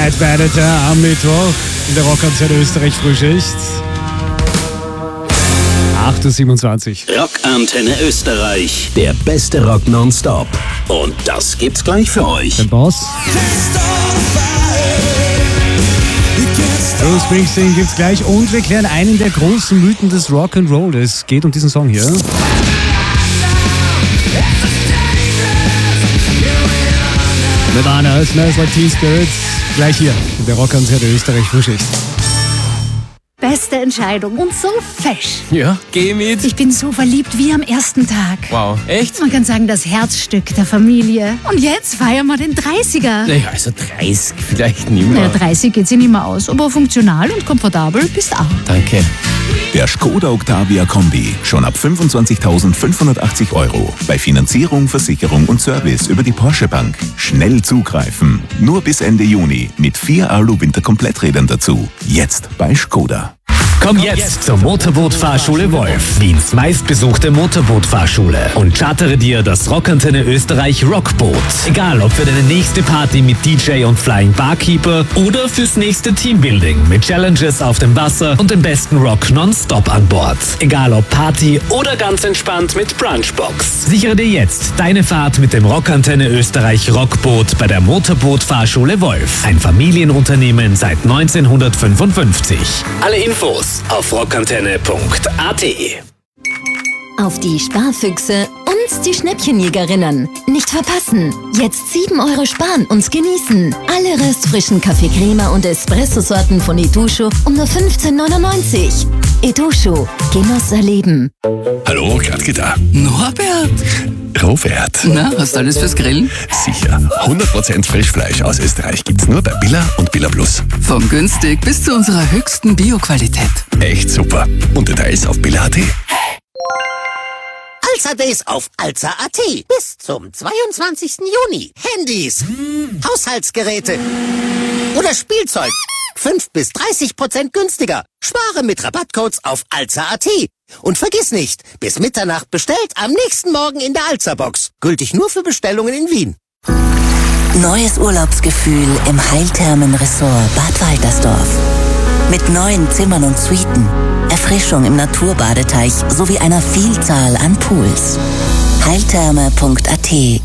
Ed Banneter am Mittwoch in der Rockantenne Österreich Frühschicht. 8.27 Uhr. Rockantenne Österreich, der beste Rock nonstop. Und das gibt's gleich für euch. Der Boss. Bruce Springsteen gibt's gleich und wir klären einen der großen Mythen des Rock'n'Roll. Es geht um diesen Song hier. Nirvana, Smells Like Teen Spirit. Gleich hier in der Rockantenne Österreich Frühschicht. Beste Entscheidung und so fesch. Ja, geh mit. Ich bin so verliebt wie am ersten Tag. Wow, echt? Man kann sagen, das Herzstück der Familie. Und jetzt feiern wir den 30er. Naja, also 30 vielleicht nicht mehr. Ja, 30 geht sich nicht mehr aus, aber funktional und komfortabel bist auch. Danke. Der Skoda Octavia Kombi. Schon ab 25.580 €. Bei Finanzierung, Versicherung und Service über die Porsche Bank. Schnell zugreifen. Nur bis Ende Juni mit 4 Alu-Winter-Kompletträdern dazu. Jetzt bei Skoda. Komm jetzt zur Motorbootfahrschule Wolf, Wiens meistbesuchte Motorbootfahrschule, und chartere dir das Rockantenne Österreich Rockboot. Egal ob für deine nächste Party mit DJ und Flying Barkeeper oder fürs nächste Teambuilding mit Challenges auf dem Wasser und dem besten Rock nonstop an Bord. Egal ob Party oder ganz entspannt mit Brunchbox. Sichere dir jetzt deine Fahrt mit dem Rockantenne Österreich Rockboot bei der Motorbootfahrschule Wolf. Ein Familienunternehmen seit 1955. Alle Infos auf rockantenne.at. Auf die Sparfüchse und die Schnäppchenjägerinnen. Nicht verpassen. Jetzt 7 € sparen und genießen. Alle restfrischen Kaffee-Crema und Espresso-Sorten von Etosho um nur 15,99 €. Etosho. Genuss erleben. Hallo, Gradke da. Norbert! Robert. Na, hast du alles fürs Grillen? Sicher. 100% Frischfleisch aus Österreich gibt's nur bei Billa und Billa Plus. Vom günstig bis zu unserer höchsten Bio-Qualität. Echt super. Und Details auf billa.at. Alza Days auf Alza.at. Bis zum 22. Juni. Handys, Haushaltsgeräte oder Spielzeug 5 bis 30% günstiger. Spare mit Rabattcodes auf Alza.at. Und vergiss nicht, bis Mitternacht bestellt, am nächsten Morgen in der Alza-Box. Gültig nur für Bestellungen in Wien. Neues Urlaubsgefühl im Heilthermen-Ressort Bad Waltersdorf. Mit neuen Zimmern und Suiten, Erfrischung im Naturbadeteich sowie einer Vielzahl an Pools. Heiltherme.at